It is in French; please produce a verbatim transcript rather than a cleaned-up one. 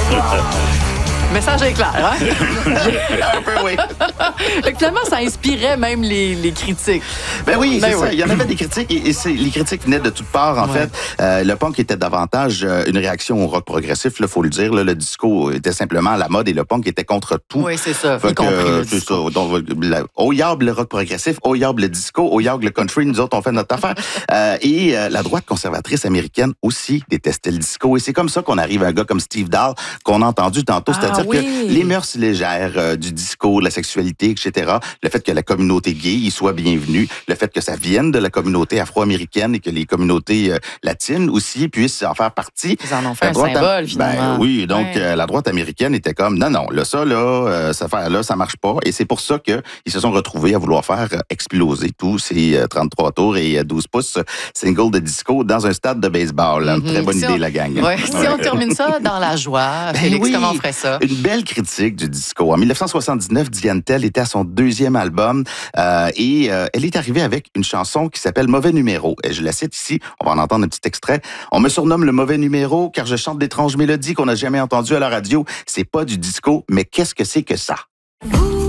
Le message est clair, hein? Un peu, oui. Fait que finalement, ça inspirait même les, les critiques. Ben oui, Ben c'est oui. ça. Il y en avait des critiques et, et c'est, les critiques venaient de toutes parts, en Ouais. fait. Euh, le punk était davantage euh, une réaction au rock progressif, il faut le dire. Là, le disco était simplement à la mode et le punk était contre tout. Oui, c'est ça. Fait Y que, compris le c'est disco. ça. Donc, la, au yab le rock progressif, au yab le disco, au yab le country, nous autres, on fait notre affaire. Euh, et euh, la droite conservatrice américaine aussi détestait le disco. Et c'est comme ça qu'on arrive à un gars comme Steve Dahl, qu'on a entendu tantôt. Ah, C'est-à-dire oui. que les mœurs légères euh, du disco, de la sexualité, et cetera, le fait que la communauté gay y soit bienvenue, le fait que ça vienne de la communauté afro-américaine et que les communautés euh, latines aussi puissent en faire partie. Ils en ont fait La un droite symbole, am- finalement. Ben oui, donc Ouais. euh, la droite américaine était comme, non, non, là, ça, là, euh, cette affaire-là, ça marche pas. Et c'est pour ça qu'ils se sont retrouvés à vouloir faire euh, exploser tous ces euh, trente-trois tours et euh, douze pouces singles de disco dans un stade de baseball. Mm-hmm. Très bonne Si idée, on... la gang. Ouais. Si on termine ça dans la joie, Ben Félix, oui. comment on ferait ça? Une belle critique du disco. En dix-neuf cent soixante-dix-neuf, Diane Tell était à son deuxième album euh, et euh, elle est arrivée avec une chanson qui s'appelle Mauvais numéro. Et je la cite ici, on va en entendre un petit extrait. On me surnomme le mauvais numéro car je chante d'étranges mélodies qu'on n'a jamais entendues à la radio. C'est pas du disco, mais qu'est-ce que c'est que ça?